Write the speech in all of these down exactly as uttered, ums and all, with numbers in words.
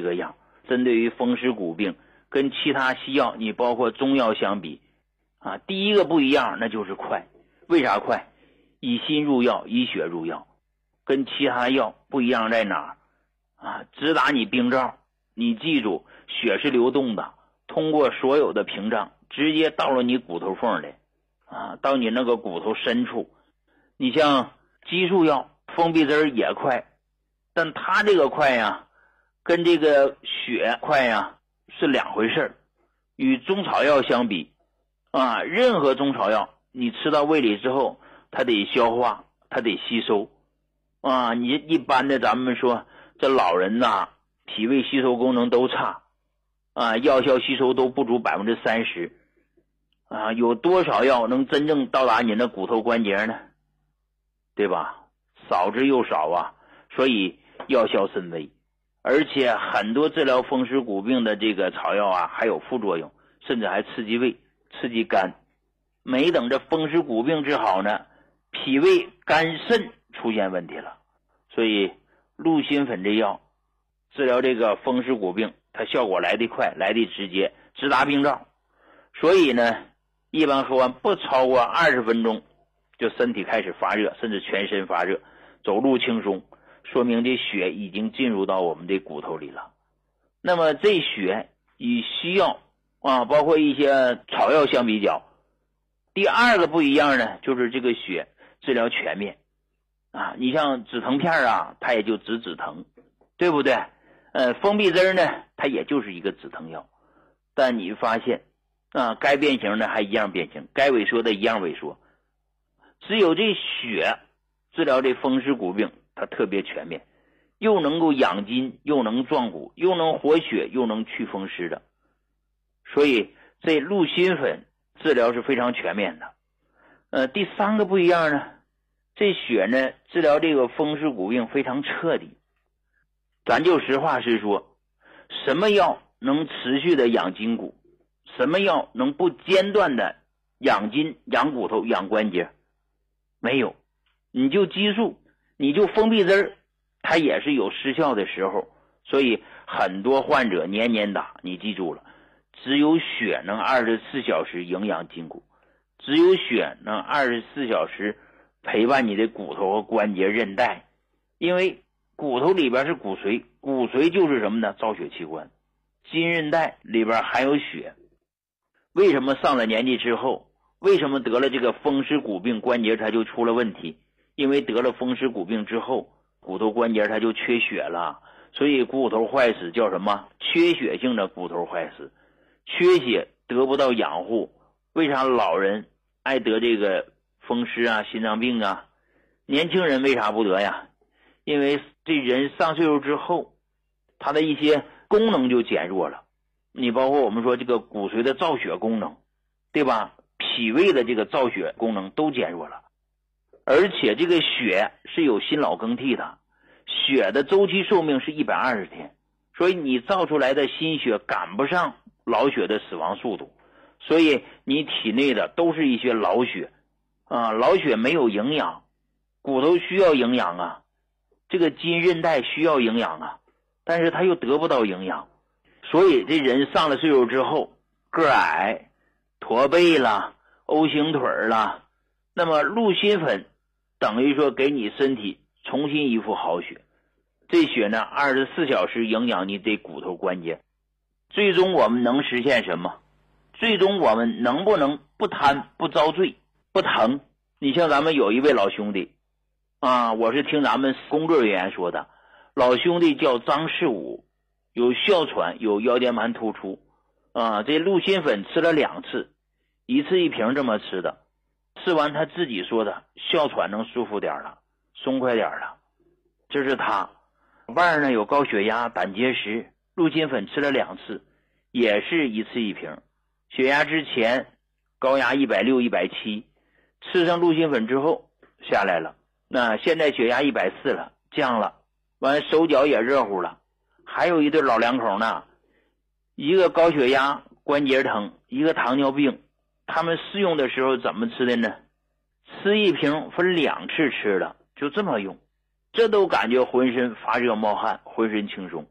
个样。针对于风湿骨病，跟其他西药你包括中药相比啊，第一个不一样那就是快。为啥快？以心入药，以血入药，跟其他药不一样在哪儿啊？直达你病灶，你记住，血是流动的，通过所有的屏障直接到了你骨头缝里啊，到你那个骨头深处。你像激素药封闭针也快，但它这个快呀跟这个血快呀是两回事。与中草药相比啊，任何中草药你吃到胃里之后，它得消化，它得吸收啊。你一般的咱们说这老人呐，脾胃吸收功能都差啊，药效吸收都不足百分之三十啊，有多少药能真正到达你的骨头关节呢？对吧？少之又少啊，所以药效甚微。而且很多治疗风湿骨病的这个草药啊，还有副作用，甚至还刺激胃、刺激肝。没等这风湿骨病治好呢，脾胃肝肾出现问题了。所以鹿心粉这药治疗这个风湿骨病，它效果来得快，来得直接，直达病灶。所以呢，一般喝完不超过二十分钟，就身体开始发热，甚至全身发热，走路轻松，说明这血已经进入到我们的骨头里了。那么这血与西药啊，包括一些草药相比较，第二个不一样呢，就是这个血治疗全面啊。你像止疼片啊，它也就止止疼，对不对？呃，封闭针呢，它也就是一个止疼药，但你发现啊，该变形的还一样变形，该萎缩的一样萎缩。只有这血治疗这风湿骨病，它特别全面，又能够养筋，又能壮骨，又能活血，又能祛风湿的。所以这鹿心粉治疗是非常全面的。呃，第三个不一样呢，这血呢治疗这个风湿骨病非常彻底。咱就实话实说，什么药能持续的养筋骨？什么药能不间断的养筋、养骨头、养关节？没有。你就激素，你就封闭针，它也是有失效的时候。所以很多患者年年打，你记住了，只有血能二十四小时营养筋骨，只有血能二十四小时陪伴你的骨头和关节韧带。因为骨头里边是骨髓，骨髓就是什么呢？造血器官。筋韧带里边含有血。为什么上了年纪之后，为什么得了这个风湿骨病关节它就出了问题？因为得了风湿骨病之后，骨头关节它就缺血了，所以骨头坏死叫什么？缺血性的骨头坏死。缺血得不到养护，为啥老人爱得这个风湿啊、心脏病啊？年轻人为啥不得呀？因为这人上岁数之后，他的一些功能就减弱了。你包括我们说这个骨髓的造血功能，对吧？脾胃的这个造血功能都减弱了。而且这个血是有新老更替的，血的周期寿命是一百二十天，所以你造出来的新血赶不上老血的死亡速度，所以你体内的都是一些老血啊，老血没有营养，骨头需要营养啊，这个筋韧带需要营养啊，但是他又得不到营养，所以这人上了岁数之后，个矮、驼背了、O 型腿了，那么鹿心粉等于说给你身体重新一副好血，这血呢二十四小时营养你的骨头关节。最终我们能实现什么？最终我们能不能不贪、不遭罪、不疼？你像咱们有一位老兄弟啊，我是听咱们工作人员说的，老兄弟叫张世武，有哮喘，有腰间盘突出啊，这鹿心粉吃了两次，一次一瓶这么吃的，吃完他自己说的哮喘能舒服点了，松快点了。这是他腕呢有高血压、胆结石，鹿心粉吃了两次，也是一次一瓶。血压之前高压一百六、一百七，吃上鹿心粉之后下来了，那现在血压一百四了，降了，完手脚也热乎了。还有一对老两口呢，一个高血压关节疼，一个糖尿病，他们试用的时候怎么吃的呢？吃一瓶分两次吃的，就这么用，这都感觉浑身发热冒汗，浑身轻松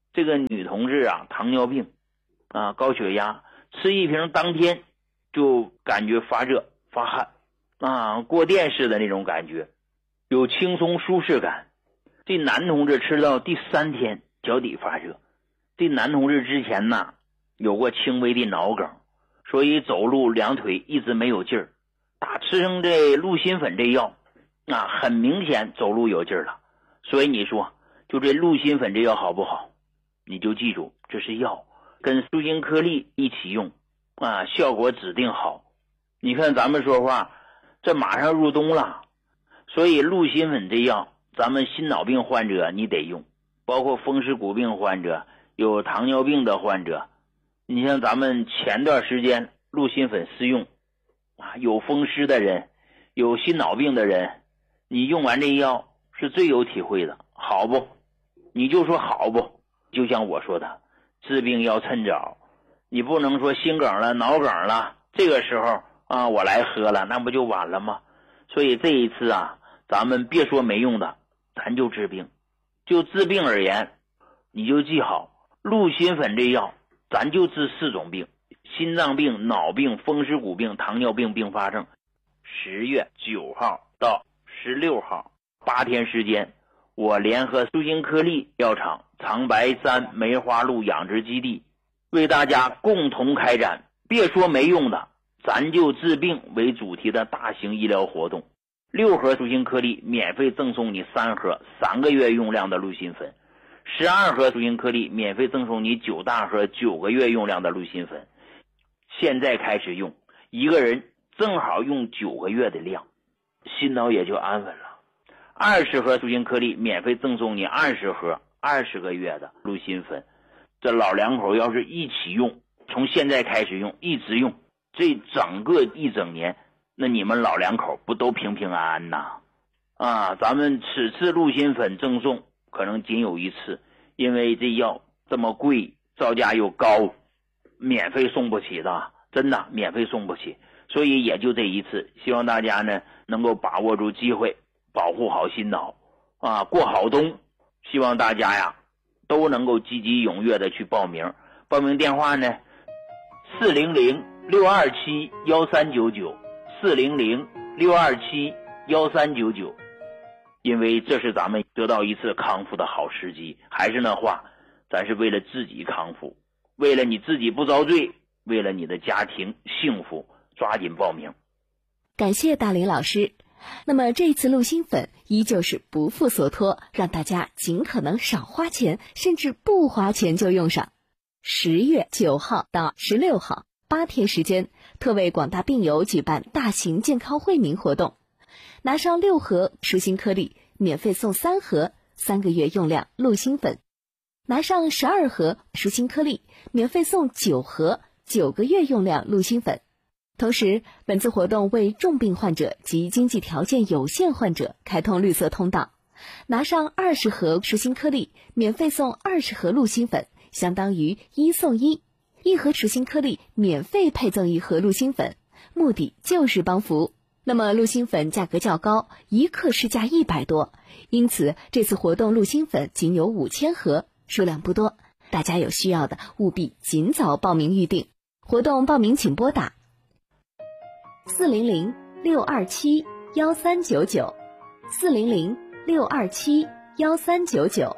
这个女同志啊，糖尿病啊，高血压，吃一瓶当天就感觉发热发汗啊，过电似的那种感觉，有轻松舒适感。这男同志吃到第三天脚底发热，这男同志之前呢有过轻微的脑梗，所以走路两腿一直没有劲儿，打吃上这鹿心粉这药啊，很明显走路有劲儿了。所以你说就这鹿心粉这药好不好？你就记住，这是药，跟舒心颗粒一起用啊，效果指定好。你看咱们说话，这马上入冬了，所以鹿心粉这药咱们心脑病患者你得用，包括风湿骨病患者，有糖尿病的患者。你像咱们前段时间鹿心粉试用啊，有风湿的人，有心脑病的人，你用完这药是最有体会的，好不？你就说好不？就像我说的，治病要趁早，你不能说心梗了脑梗了这个时候啊我来喝了，那不就晚了吗？所以这一次啊，咱们别说没用的，咱就治病。就治病而言，你就记好，鹿心粉这药咱就治四种病：心脏病、脑病、风湿骨病、糖尿病并发症。十月九号到十六号八天时间，我联合舒心颗粒药厂、长白山梅花鹿养殖基地为大家共同开展别说没用的，咱就治病为主题的大型医疗活动。六盒舒心颗粒免费赠送你三盒三个月用量的鹿心粉，十二盒舒心颗粒免费赠送你九大盒九个月用量的鹿心粉。现在开始用，一个人正好用九个月的量，心脑也就安稳了。二十盒舒心颗粒免费赠送你二十盒二十个月的鹿心粉。这老两口要是一起用，从现在开始用一直用，这整个一整年，那你们老两口不都平平安安呐？啊，咱们此次鹿心粉赠送可能仅有一次，因为这药这么贵，造价又高，免费送不起的，真的免费送不起，所以也就这一次。希望大家呢能够把握住机会，保护好心脑啊，过好冬。希望大家呀都能够积极踊跃的去报名。报名电话呢四零零六二七一三九九 四零零六二七一三九九。因为这是咱们得到一次康复的好时机。还是那话，咱是为了自己康复，为了你自己不遭罪，为了你的家庭幸福，抓紧报名。 感谢大林老师。那么这次鹿心粉依旧是不负所托，让大家尽可能少花钱，甚至不花钱就用上。十月九号到十六号八天时间，特为广大病友举办大型健康惠民活动，拿上六盒舒心颗粒免费送三盒三个月用量鹿心粉，拿上十二盒舒心颗粒免费送九盒九个月用量鹿心粉。同时，本次活动为重病患者及经济条件有限患者开通绿色通道，拿上二十盒舒心颗粒免费送二十盒鹿心粉，相当于一送一，一盒舒心颗粒免费配赠一盒鹿心粉，目的就是帮扶。那么鹿心粉价格较高，一克市价一百多，因此这次活动鹿心粉仅有五千盒，数量不多，大家有需要的务必尽早报名预定。活动报名请拨打四零零六二七一三九九 四零零六二七一三九九。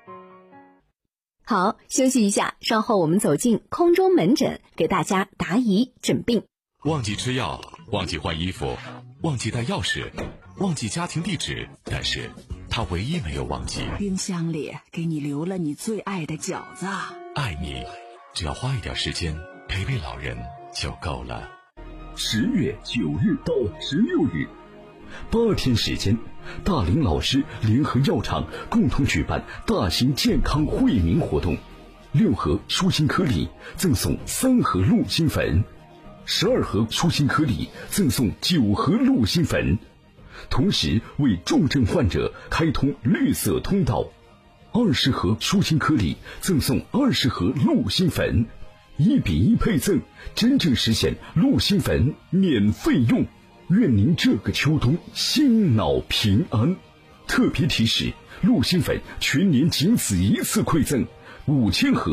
好，休息一下，稍后我们走进空中门诊，给大家答疑诊病。 忘记吃药，忘记换衣服，忘记带钥匙，忘记家庭地址，但是他唯一没有忘记， 冰箱里给你留了你最爱的饺子。 爱你，只要花一点时间陪陪老人就够了。 十月九日到十六日，八天时间，大林老师联合药厂共同举办大型健康惠民活动，六盒舒心颗粒赠送三盒鹿心粉，十二盒舒心颗粒赠送九盒鹿心粉，同时为重症患者开通绿色通道，二十盒舒心颗粒赠送二十盒鹿心粉，一比一配赠，真正实现鹿心粉免费用。愿您这个秋冬心脑平安。特别提示，鹿心粉全年仅此一次馈赠， 五千盒。